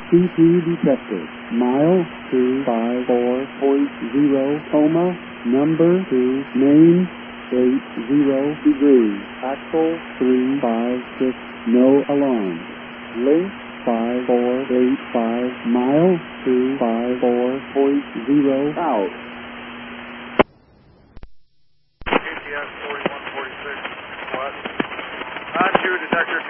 CP detected. Mile 254.0 coma. Number 2 main 80 degrees. Axle 356. No alarm. Link 5485. Mile 254.0 out. QTS 4146 west. On to detector